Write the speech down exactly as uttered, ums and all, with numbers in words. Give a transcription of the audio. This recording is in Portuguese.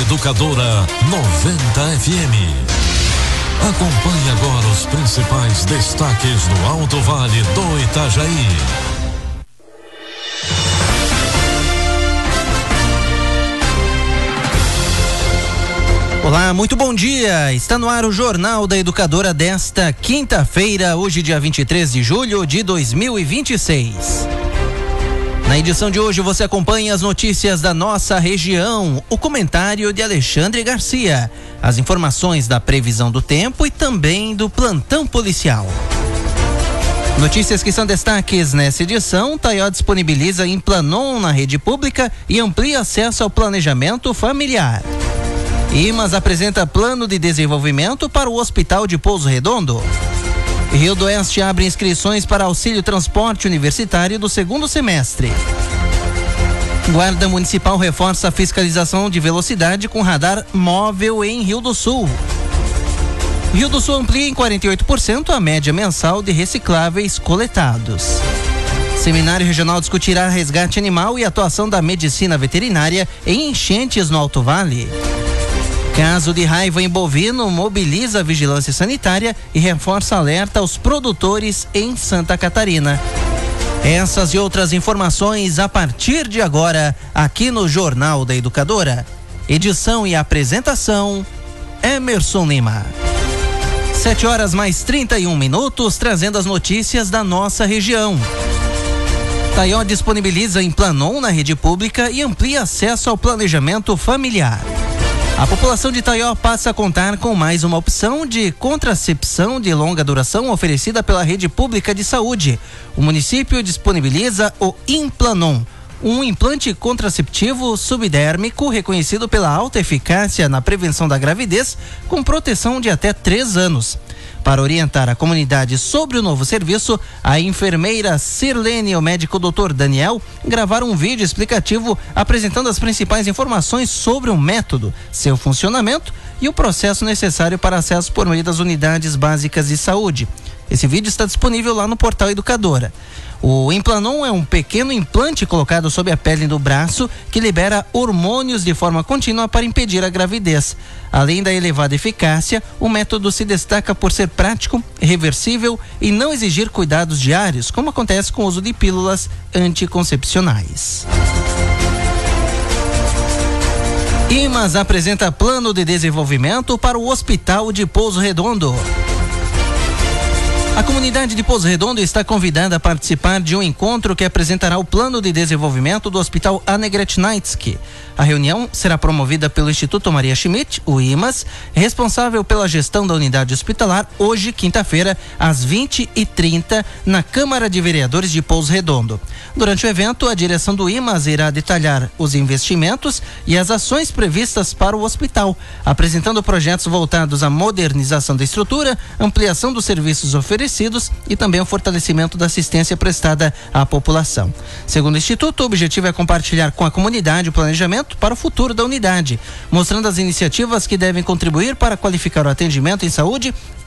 Educadora noventa F M. Acompanhe agora os principais destaques do Alto Vale do Itajaí. Olá, muito bom dia. Está no ar o Jornal da Educadora desta quinta-feira, hoje dia vinte e três de julho de dois mil e vinte e seis. Na edição de hoje você acompanha as notícias da nossa região, o comentário de Alexandre Garcia, as informações da previsão do tempo e também do plantão policial. Notícias que são destaques nessa edição: Taió disponibiliza Implanon na rede pública e amplia acesso ao planejamento familiar. IMAS apresenta plano de desenvolvimento para o Hospital de Pouso Redondo. Rio do Oeste abre inscrições para auxílio transporte universitário do segundo semestre. Guarda Municipal reforça a fiscalização de velocidade com radar móvel em Rio do Sul. Rio do Sul amplia em quarenta e oito por cento a média mensal de recicláveis coletados. Seminário Regional discutirá resgate animal e atuação da medicina veterinária em enchentes no Alto Vale. Caso de raiva em bovino mobiliza a vigilância sanitária e reforça alerta aos produtores em Santa Catarina. Essas e outras informações a partir de agora, aqui no Jornal da Educadora. Edição e apresentação, Emerson Lima. Sete horas mais trinta e um minutos, trazendo as notícias da nossa região. Taió disponibiliza Implanon na rede pública e amplia acesso ao planejamento familiar. A população de Taió passa a contar com mais uma opção de contracepção de longa duração oferecida pela rede pública de saúde. O município disponibiliza o Implanon, um implante contraceptivo subdérmico reconhecido pela alta eficácia na prevenção da gravidez, com proteção de até três anos. Para orientar a comunidade sobre o novo serviço, a enfermeira Sirlene e o médico doutor Daniel gravaram um vídeo explicativo apresentando as principais informações sobre o método, seu funcionamento e o processo necessário para acesso por meio das unidades básicas de saúde. Esse vídeo está disponível lá no portal Educadora. O Implanon é um pequeno implante colocado sob a pele do braço que libera hormônios de forma contínua para impedir a gravidez. Além da elevada eficácia, o método se destaca por ser prático, reversível e não exigir cuidados diários, como acontece com o uso de pílulas anticoncepcionais. IMAS apresenta plano de desenvolvimento para o Hospital de Pouso Redondo. A comunidade de Pouso Redondo está convidada a participar de um encontro que apresentará o plano de desenvolvimento do Hospital Anegretinaitsky. A reunião será promovida pelo Instituto Maria Schmidt, o IMAS, responsável pela gestão da unidade hospitalar, hoje, quinta-feira, às vinte e trinta, na Câmara de Vereadores de Pouso Redondo. Durante o evento, a direção do IMAS irá detalhar os investimentos e as ações previstas para o hospital, apresentando projetos voltados à modernização da estrutura, ampliação dos serviços oferecidos e também o fortalecimento da assistência prestada à população. Segundo o Instituto, o objetivo é compartilhar com a comunidade o planejamento para o futuro da unidade, mostrando as iniciativas que devem contribuir para qualificar o atendimento em saúde